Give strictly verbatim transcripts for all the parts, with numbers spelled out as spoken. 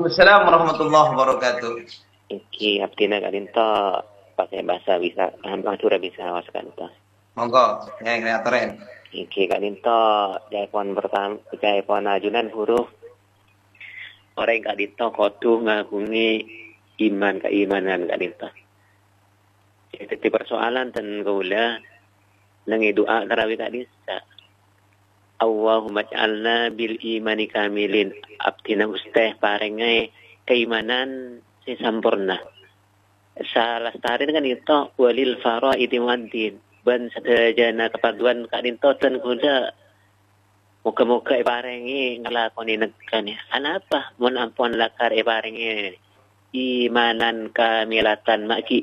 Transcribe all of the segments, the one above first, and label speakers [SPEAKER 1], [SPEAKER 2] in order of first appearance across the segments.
[SPEAKER 1] Waalaikumsalam warahmatullahi wabarakatuh.
[SPEAKER 2] Iki abdina kalinto pakai bahasa bisa Madura bisa awas kalinto.
[SPEAKER 1] Monggo, yang kreatoren.
[SPEAKER 2] Iki kalinto jaipon pertama jaipon ajunan huruf orang kalinto kotu ngagungi iman keimanan kalinto. Jadi persoalan dan gula nangi doa tarawih tadi sa Allahumma ja'alna bil imani kamilin abdina usteh parengai keimanan si sampurna. Salah starin kan itu walil faro itimadin ban sadajana kepaduan kadinto ten kuda muka-muka iparengi ngelakoni negkanya. Anapa mun ampun lakar iparengi imanan kamilatan maki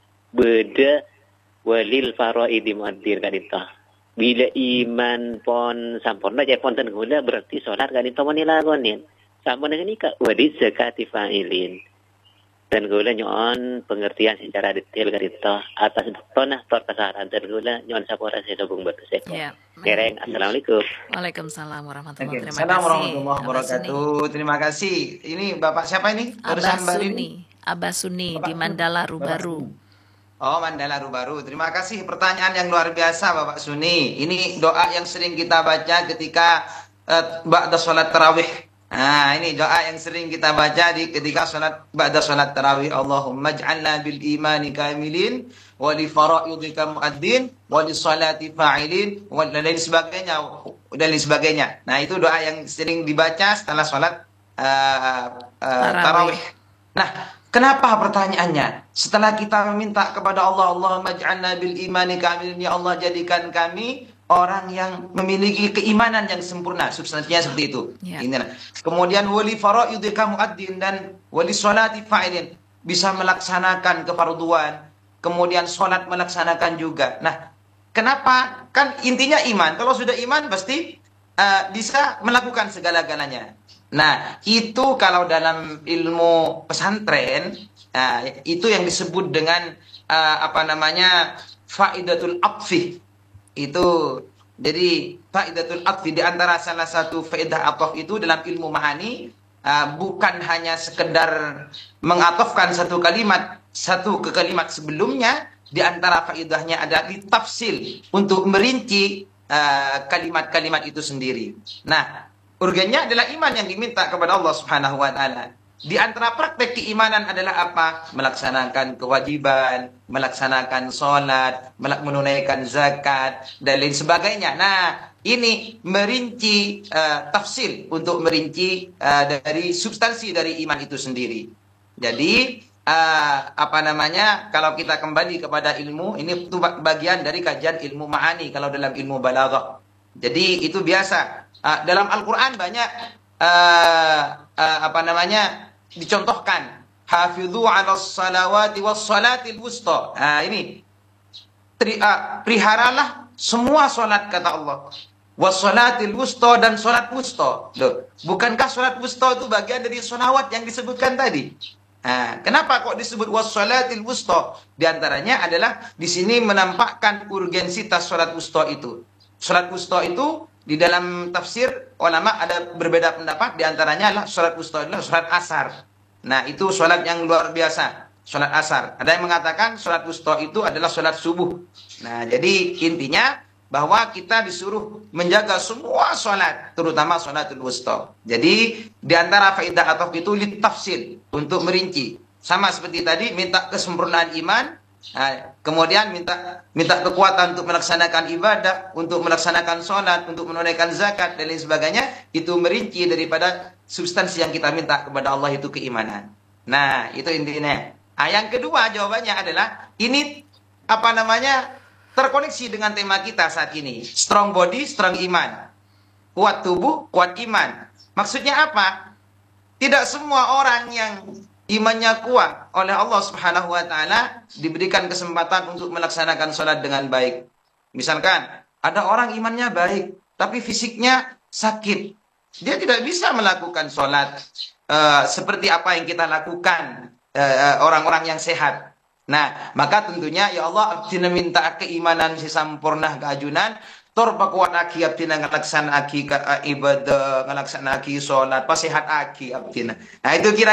[SPEAKER 2] beda walil faro itimadin kadinto. Bila iman pon sampurna jai pon ten gula berarti sholat kan itu menilagonin. Sampurna ini ka wadid zakati fa'ilin. Dan gula nyon pengertian secara detail kan itu atas tonah tor kasaran dan gula nyon sapora saya sobung batu saya.
[SPEAKER 3] Ya.
[SPEAKER 2] Kereng assalamualaikum.
[SPEAKER 3] Waalaikumsalam warahmatullahi wabarakatuh.
[SPEAKER 1] Assalamualaikum warahmatullahi wabarakatuh. Terima kasih. Ini Bapak siapa ini?
[SPEAKER 3] Abah Suni. Abah Suni di Mandala Rubaru.
[SPEAKER 1] Oh, Mandala Rubaru. Terima kasih pertanyaan yang luar biasa Bapak Suni. Ini doa yang sering kita baca ketika uh, ba'da salat tarawih. Nah, ini doa yang sering kita baca di ketika salat ba'da salat tarawih. Allahumma ij'alna bil imani kamilin wa li fara'idika mu'addin wa li salati fa'ilin wa lain sebagainya dan lain sebagainya. Nah, itu doa yang sering dibaca setelah salat uh, uh, tarawih. Nah, kenapa pertanyaannya? Setelah kita meminta kepada Allah, Allahumma ij'alna bil imani kamilin, ya Allah jadikan kami orang yang memiliki keimanan yang sempurna. Substansinya seperti itu. Ya. Inilah. Kemudian wali fara'idika mu'addin dan wali sholati fa'ilin, bisa melaksanakan kefarduan, kemudian sholat melaksanakan juga. Nah, kenapa? Kan intinya iman. Kalau sudah iman pasti uh, bisa melakukan segala-galanya. Nah, itu kalau dalam ilmu pesantren, nah, itu yang disebut dengan uh, apa namanya faidatul atfi. Itu jadi faidatul atfi di antara salah satu faidah ataf itu dalam ilmu ma'ani uh, bukan hanya sekedar mengatofkan satu kalimat satu ke kalimat sebelumnya, di antara faidahnya ada ditafsil untuk merinci kalimat-kalimat uh, itu sendiri. Nah, urgennya adalah iman yang diminta kepada Allah Subhanahu wa taala. Di antara praktek keimanan adalah apa? Melaksanakan kewajiban, melaksanakan sholat, menunaikan zakat, dan lain sebagainya. Nah, ini merinci uh, tafsir untuk merinci uh, dari substansi dari iman itu sendiri. Jadi, uh, apa namanya? Kalau kita kembali kepada ilmu, ini itu bagian dari kajian ilmu ma'ani kalau dalam ilmu balaghah. Jadi itu biasa. Uh, dalam Al-Quran banyak uh, uh, apa namanya dicontohkan hafidhu 'alas salawati was salatil wusta. Nah, ini tri, uh, peliharalah semua salat kata Allah. Was salatil wusta dan salat wusta. Loh, bukankah salat wusta itu bagian dari salawat yang disebutkan tadi? Nah, kenapa kok disebut was salatil wusta? Di antaranya adalah di sini menampakkan urgensitas salat wusta itu. Salat wusta itu di dalam tafsir ulama ada berbeda pendapat, di antaranya adalah salat wusta adalah salat asar. Nah, itu salat yang luar biasa, salat asar. Ada yang mengatakan salat wusta itu adalah salat subuh. Nah, jadi intinya bahwa kita disuruh menjaga semua salat, terutama salatul wusta. Jadi di antara faedah ataf itu litafsil, untuk merinci. Sama seperti tadi minta kesempurnaan iman. Nah, kemudian minta minta kekuatan untuk melaksanakan ibadah, untuk melaksanakan sholat, untuk menunaikan zakat dan lain sebagainya. Itu merinci daripada substansi yang kita minta kepada Allah, itu keimanan. Nah, itu intinya. Nah, yang kedua jawabannya adalah ini apa namanya terkoneksi dengan tema kita saat ini. Strong body, strong iman. Kuat tubuh, kuat iman. Maksudnya apa? Tidak semua orang yang imannya kuat oleh Allah Subhanahu wa taala diberikan kesempatan untuk melaksanakan sholat dengan baik. Misalkan ada orang imannya baik tapi fisiknya sakit, dia tidak bisa melakukan sholat uh, seperti apa yang kita lakukan orang-orang uh, yang sehat. Nah, maka tentunya ya Allah abdina minta keimanan si sampurna keajunan tor pakuat aki abdina ngalaksan aki ibadah ngalaksan aki sholat pasihat aki abdina. Nah, itu kira